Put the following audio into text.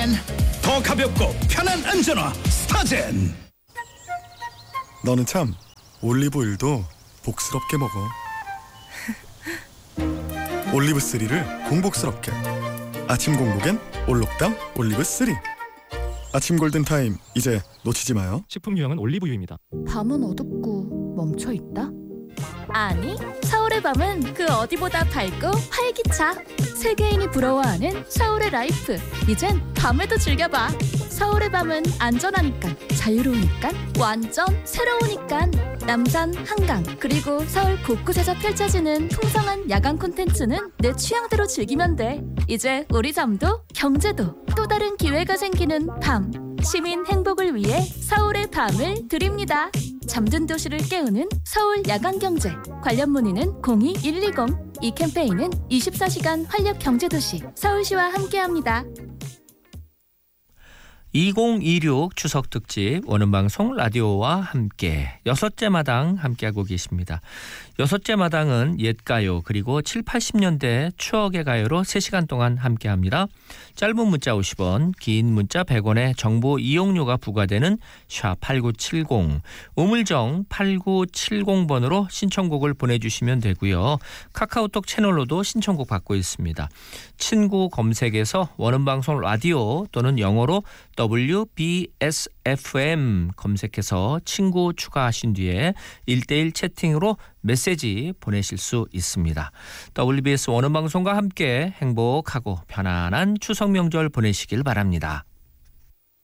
더 가볍고 편한 안전화 스타젠. 너는 참 올리브오일도 복스럽게 먹어. 올리브3를 공복스럽게. 아침 공복엔 올록당 올리브3. 아침 골든타임 이제 놓치지 마요. 식품 유형은 올리브유입니다. 밤은 어둡고 멈춰있다? 아니, 서울의 밤은 그 어디보다 밝고 활기차. 세계인이 부러워하는 서울의 라이프. 이젠 밤에도 즐겨봐. 서울의 밤은 안전하니까, 자유로우니까, 완전 새로우니까. 남산, 한강, 그리고 서울 곳곳에서 펼쳐지는 풍성한 야간 콘텐츠는 내 취향대로 즐기면 돼. 이제 우리 잠도 경제도 또 다른 기회가 생기는 밤. 시민 행복을 위해 서울의 밤을 드립니다. 잠든 도시를 깨우는 서울 야간경제. 관련 문의는 02-120. 이 캠페인은 24시간 활력 경제도시 서울시와 함께합니다. 2026 추석 특집 원음방송 라디오와 함께 여섯째 마당 함께하고 계십니다. 여섯째 마당은 옛가요 그리고 7, 80년대 추억의 가요로 3시간 동안 함께합니다. 짧은 문자 50원, 긴 문자 100원의 정보 이용료가 부과되는 샵8970, 우물정 8970번으로 신청곡을 보내주시면 되고요. 카카오톡 채널로도 신청곡 받고 있습니다. 친구 검색에서 원음방송 라디오 또는 영어로 WBSFM 검색해서 친구 추가하신 뒤에 1:1 채팅으로 메시지 보내실 수 있습니다. WBS 원음방송과 함께 행복하고 편안한 추석 명절 보내시길 바랍니다.